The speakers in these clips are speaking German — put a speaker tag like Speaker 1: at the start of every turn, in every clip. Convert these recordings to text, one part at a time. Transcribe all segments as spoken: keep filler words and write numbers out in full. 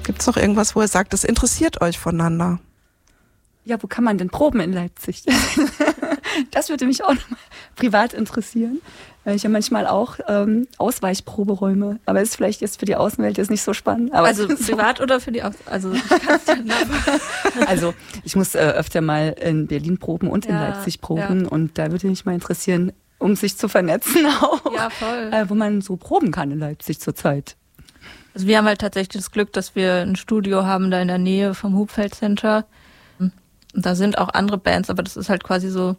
Speaker 1: Gibt es noch irgendwas, wo ihr sagt, das interessiert euch voneinander?
Speaker 2: Ja, wo kann man denn proben in Leipzig? Das würde mich auch noch mal privat interessieren. Ich habe manchmal auch ähm, Ausweichproberäume, aber ist vielleicht jetzt für die Außenwelt jetzt nicht so spannend. Aber
Speaker 3: also privat oder für die Aus- also ich kann's ja
Speaker 2: also ich muss äh, öfter mal in Berlin proben und in
Speaker 3: ja,
Speaker 2: Leipzig proben
Speaker 3: ja.
Speaker 2: und da würde mich mal interessieren, um sich zu vernetzen auch,
Speaker 3: ja, voll.
Speaker 2: Äh, wo man so proben kann in Leipzig zurzeit.
Speaker 3: Also wir haben halt tatsächlich das Glück, dass wir ein Studio haben da in der Nähe vom Hupfeld Center. Und da sind auch andere Bands, aber das ist halt quasi so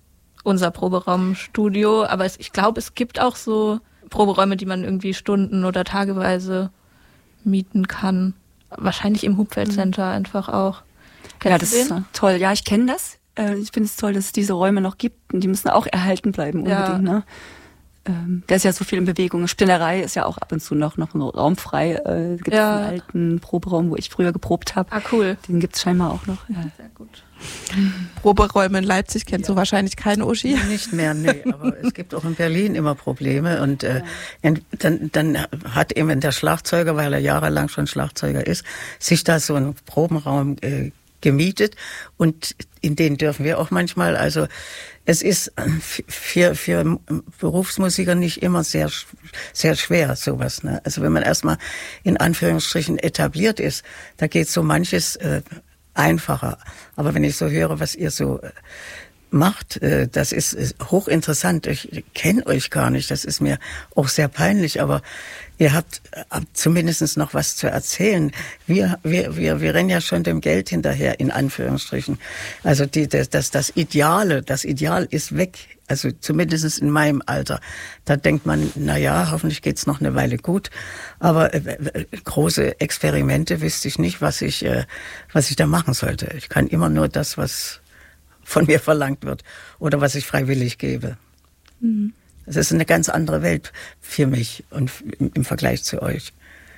Speaker 3: unser Proberaumstudio. Aber es, ich glaube, es gibt auch so Proberäume, die man irgendwie stunden- oder tageweise mieten kann. Wahrscheinlich im Hupfeld Center mhm. einfach auch.
Speaker 2: Kennst ja, das ist toll. Ja, ich kenne das. Ich finde es toll, dass es diese Räume noch gibt. Und die müssen auch erhalten bleiben unbedingt. Ja. Ne? Ähm, da ist ja so viel in Bewegung. Spinnerei ist ja auch ab und zu noch, noch ein Raum frei. Äh, gibt es ja. einen alten Proberaum, wo ich früher geprobt habe.
Speaker 3: Ah, cool.
Speaker 2: Den gibt es scheinbar auch noch. Ja.
Speaker 3: Sehr gut.
Speaker 1: Proberäume in Leipzig kennst ja. du wahrscheinlich keine, Uschi?
Speaker 4: Nicht mehr, nee. Aber es gibt auch in Berlin immer Probleme. Und äh, ja. dann, dann hat eben der Schlagzeuger, weil er jahrelang schon Schlagzeuger ist, sich da so einen Probenraum äh, gemietet. Und in den dürfen wir auch manchmal. Also es ist für, für Berufsmusiker nicht immer sehr, sehr schwer, sowas. Ne? Also wenn man erstmal in Anführungsstrichen etabliert ist, da geht so manches äh, einfacher. Aber wenn ich so höre, was ihr so äh, macht, äh, das ist, ist hochinteressant. Ich kenne euch gar nicht, das ist mir auch sehr peinlich, aber ihr habt, habt zumindest noch was zu erzählen. Wir, wir, wir, wir rennen ja schon dem Geld hinterher, in Anführungsstrichen. Also die, das, das, das Ideale, das Ideal ist weg. Also zumindest in meinem Alter. Da denkt man, na ja, hoffentlich geht's noch eine Weile gut. Aber äh, große Experimente wüsste ich nicht, was ich, äh, was ich da machen sollte. Ich kann immer nur das, was von mir verlangt wird oder was ich freiwillig gebe. Mhm. Das ist eine ganz andere Welt für mich und im, im Vergleich zu euch.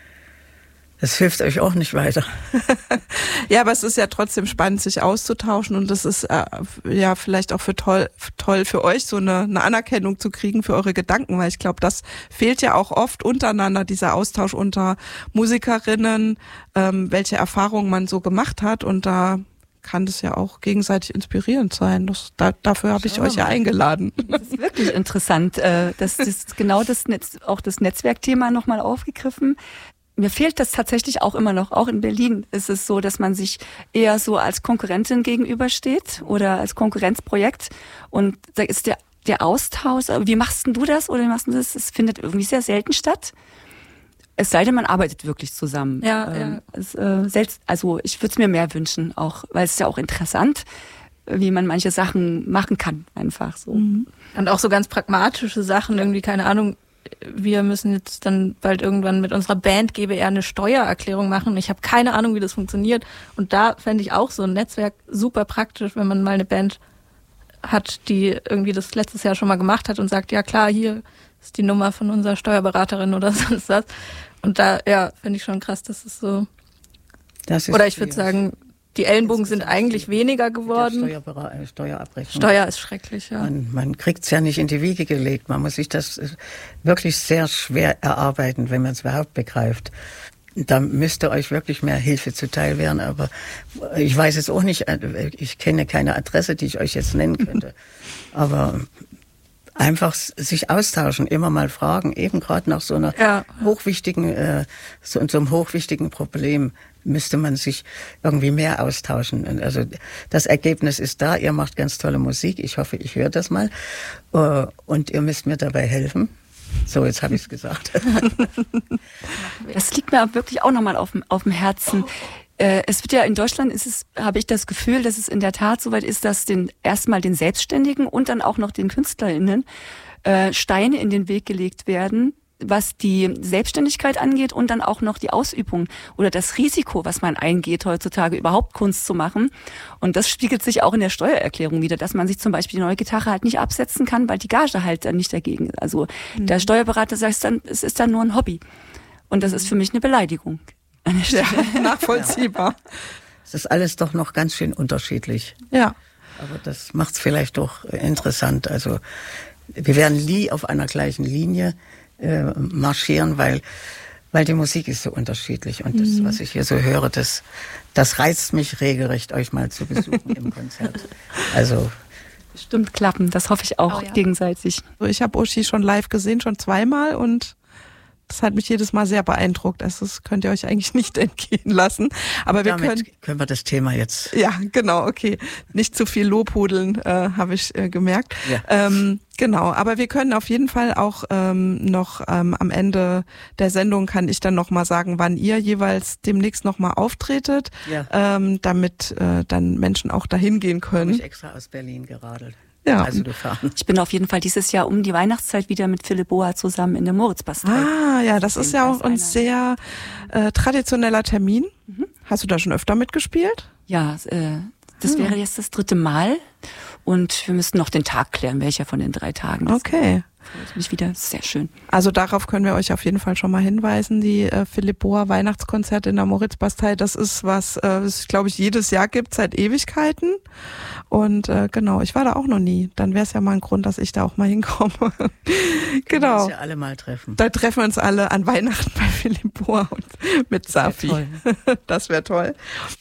Speaker 4: Das hilft euch auch nicht weiter.
Speaker 1: Ja, aber es ist ja trotzdem spannend, sich auszutauschen und das ist äh, ja vielleicht auch für toll, toll für euch, so eine, eine Anerkennung zu kriegen für eure Gedanken, weil ich glaube, das fehlt ja auch oft untereinander, dieser Austausch unter Musikerinnen, ähm, welche Erfahrungen man so gemacht hat und da kann das ja auch gegenseitig inspirierend sein. Das, da, dafür habe ich euch ja eingeladen.
Speaker 2: Das ist wirklich interessant. Äh, das ist genau das Netz, auch das Netzwerkthema nochmal aufgegriffen. Mir fehlt das tatsächlich auch immer noch. Auch in Berlin ist es so, dass man sich eher so als Konkurrentin gegenübersteht oder als Konkurrenzprojekt. Und da ist der, der Austausch, wie machst denn du das oder wie machst du das? Es findet irgendwie sehr selten statt. Es sei denn, man arbeitet wirklich zusammen.
Speaker 3: Ja,
Speaker 2: ähm,
Speaker 3: ja.
Speaker 2: Es, äh, selbst, also ich würde es mir mehr wünschen, auch, weil es ist ja auch interessant, wie man manche Sachen machen kann, einfach so.
Speaker 3: Mhm. Und auch so ganz pragmatische Sachen, irgendwie, keine Ahnung, wir müssen jetzt dann bald irgendwann mit unserer Band G B R eine Steuererklärung machen. Ich habe keine Ahnung, wie das funktioniert. Und da fände ich auch so ein Netzwerk super praktisch, wenn man mal eine Band hat, die irgendwie das letztes Jahr schon mal gemacht hat und sagt, ja klar, hier ist die Nummer von unserer Steuerberaterin oder sonst was. Und da, ja, finde ich schon krass, dass es so...
Speaker 4: Das ist
Speaker 3: oder ich würde sagen, die Ellenbogen sind eigentlich weniger geworden.
Speaker 4: Steuerbera- Steuerabrechnung.
Speaker 3: Steuer ist schrecklich, ja.
Speaker 4: Man, man kriegt es ja nicht in die Wiege gelegt. Man muss sich das wirklich sehr schwer erarbeiten, wenn man es überhaupt begreift. Da müsste euch wirklich mehr Hilfe zuteil werden. Aber ich weiß es auch nicht. Ich kenne keine Adresse, die ich euch jetzt nennen könnte. Aber einfach sich austauschen, immer mal fragen, eben gerade nach so einer ja. hochwichtigen, äh, so, so einem hochwichtigen Problem müsste man sich irgendwie mehr austauschen. Also das Ergebnis ist da, ihr macht ganz tolle Musik, ich hoffe, ich höre das mal uh, und ihr müsst mir dabei helfen. So, jetzt habe ich es gesagt.
Speaker 2: Das liegt mir wirklich auch nochmal auf, auf dem Herzen. Äh, es wird ja in Deutschland, ist es, habe ich das Gefühl, dass es in der Tat soweit ist, dass den erstmal den Selbstständigen und dann auch noch den KünstlerInnen äh, Steine in den Weg gelegt werden, was die Selbstständigkeit angeht und dann auch noch die Ausübung oder das Risiko, was man eingeht, heutzutage überhaupt Kunst zu machen. Und das spiegelt sich auch in der Steuererklärung wieder, dass man sich zum Beispiel die neue Gitarre halt nicht absetzen kann, weil die Gage halt dann nicht dagegen ist. Also mhm. der Steuerberater sagt dann, es ist dann nur ein Hobby. Und das ist für mich eine Beleidigung. An der Stelle.
Speaker 1: Ja, nachvollziehbar.
Speaker 4: Es ist alles doch noch ganz schön unterschiedlich.
Speaker 1: Ja.
Speaker 4: Aber das macht es vielleicht doch interessant. Also wir werden nie auf einer gleichen Linie marschieren, weil weil die Musik ist so unterschiedlich und das, mhm. was ich hier so höre, das, das reizt mich regelrecht, euch mal zu besuchen im Konzert. Also
Speaker 2: bestimmt klappen, das hoffe ich auch
Speaker 3: oh, ja.
Speaker 2: gegenseitig.
Speaker 1: Ich habe Uschi schon live gesehen, schon zweimal und das hat mich jedes Mal sehr beeindruckt. Also das könnt ihr euch eigentlich nicht entgehen lassen. Aber wir
Speaker 4: Damit
Speaker 1: können,
Speaker 4: können wir das Thema jetzt...
Speaker 1: Ja, genau, okay. Nicht zu viel Lobhudeln, äh, habe ich äh, gemerkt.
Speaker 4: Ja.
Speaker 1: Ähm, genau, aber wir können auf jeden Fall auch ähm, noch ähm, am Ende der Sendung kann ich dann nochmal sagen, wann ihr jeweils demnächst nochmal auftretet,
Speaker 4: Ja.
Speaker 1: ähm, damit äh, dann Menschen auch dahin gehen
Speaker 4: Habe
Speaker 1: können.
Speaker 4: ich extra aus Berlin geradelt.
Speaker 1: Ja.
Speaker 4: Also gefahren.
Speaker 2: Ich bin auf jeden Fall dieses Jahr um die Weihnachtszeit wieder mit Philipp Boa zusammen in der Moritzbastei.
Speaker 1: Ah, ja, das ist ja auch ein sehr äh, traditioneller Termin.
Speaker 2: Mhm.
Speaker 1: Hast du da schon öfter mitgespielt?
Speaker 2: Ja, äh, das
Speaker 1: Hm.
Speaker 2: wäre jetzt das dritte Mal und wir müssten noch den Tag klären, welcher von den drei Tagen. Das
Speaker 1: Okay.
Speaker 2: freut mich wieder, sehr schön.
Speaker 1: Also darauf können wir euch auf jeden Fall schon mal hinweisen. Die äh, Philipp Boa Weihnachtskonzerte in der Moritzbastei, das ist was, äh, es glaube ich jedes Jahr gibt, seit Ewigkeiten. Und äh, genau, ich war da auch noch nie. Dann wäre es ja mal ein Grund, dass ich da auch mal hinkomme.
Speaker 4: Wir
Speaker 1: Genau.
Speaker 4: uns ja alle mal treffen.
Speaker 1: Da treffen wir uns alle an Weihnachten bei Philipp Boa und mit Safi.
Speaker 2: toll.
Speaker 1: Das wäre toll.